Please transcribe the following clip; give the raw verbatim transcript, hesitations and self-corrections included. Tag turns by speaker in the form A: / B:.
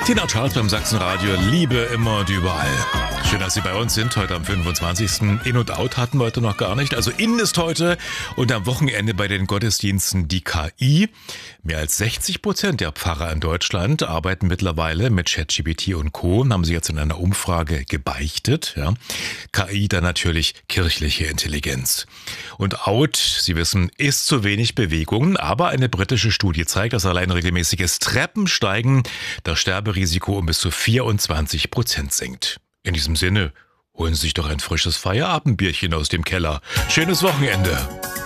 A: Tina Charles beim Sachsenradio, Liebe immer und überall. Schön, dass Sie bei uns sind, heute am fünfundzwanzigsten In und Out hatten wir heute noch gar nicht. Also In ist heute und am Wochenende bei den Gottesdiensten die K I. Mehr als sechzig Prozent der Pfarrer in Deutschland arbeiten mittlerweile mit ChatGPT und Co. Haben sie jetzt in einer Umfrage gebeichtet. Ja. K I dann natürlich kirchliche Intelligenz. Und Out, Sie wissen, ist zu wenig Bewegung, aber eine britische Studie zeigt, dass allein regelmäßiges Treppensteigen das Sterberisiko um bis zu vierundzwanzig Prozent sinkt. In diesem Sinne, holen Sie sich doch ein frisches Feierabendbierchen aus dem Keller. Schönes Wochenende!